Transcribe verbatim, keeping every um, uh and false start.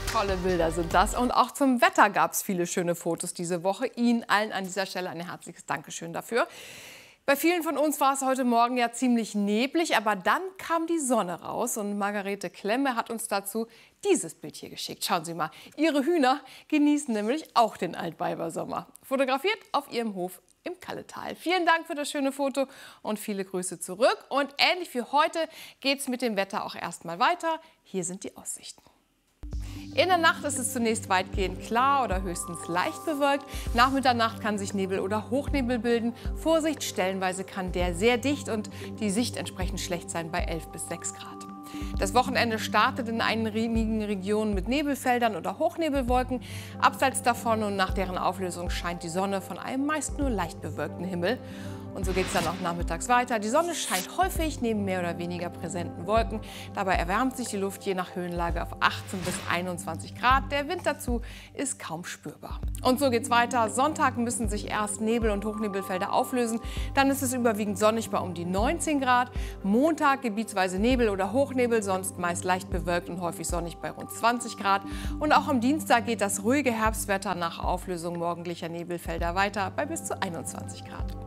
Tolle Bilder sind das. Und auch zum Wetter gab es viele schöne Fotos diese Woche. Ihnen allen an dieser Stelle ein herzliches Dankeschön dafür. Bei vielen von uns war es heute Morgen ja ziemlich neblig, aber dann kam die Sonne raus und Margarete Klemme hat uns dazu dieses Bild hier geschickt. Schauen Sie mal, Ihre Hühner genießen nämlich auch den Altweibersommer. Fotografiert auf Ihrem Hof im Kalletal. Vielen Dank für das schöne Foto und viele Grüße zurück. Und ähnlich wie heute geht es mit dem Wetter auch erstmal weiter. Hier sind die Aussichten. In der Nacht ist es zunächst weitgehend klar oder höchstens leicht bewölkt. Nach Mitternacht kann sich Nebel oder Hochnebel bilden. Vorsicht, stellenweise kann der sehr dicht und die Sicht entsprechend schlecht sein bei elf bis sechs Grad. Das Wochenende startet in einigen Regionen mit Nebelfeldern oder Hochnebelwolken. Abseits davon und nach deren Auflösung scheint die Sonne von einem meist nur leicht bewölkten Himmel. Und so geht es dann auch nachmittags weiter. Die Sonne scheint häufig neben mehr oder weniger präsenten Wolken. Dabei erwärmt sich die Luft je nach Höhenlage auf achtzehn bis einundzwanzig Grad. Der Wind dazu ist kaum spürbar. Und so geht es weiter. Sonntag müssen sich erst Nebel- und Hochnebelfelder auflösen. Dann ist es überwiegend sonnig bei um die neunzehn Grad. Montag gebietsweise Nebel oder Hochnebel, sonst meist leicht bewölkt und häufig sonnig bei rund zwanzig Grad. Und auch am Dienstag geht das ruhige Herbstwetter nach Auflösung morgendlicher Nebelfelder weiter bei bis zu einundzwanzig Grad.